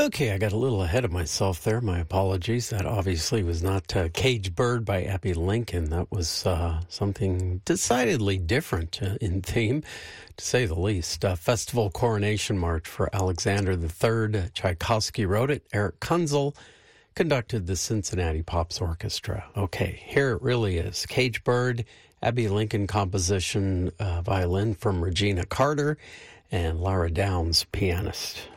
Okay, I got a little ahead of myself there. My apologies. That obviously was not Cage Bird by Abbey Lincoln. That was something decidedly different in theme, to say the least. Festival Coronation March for Alexander III. Tchaikovsky wrote it. Eric Kunzel conducted the Cincinnati Pops Orchestra. Okay, here it really is. Cage Bird, Abbey Lincoln composition, violin from Regina Carter, and Lara Downs, pianist.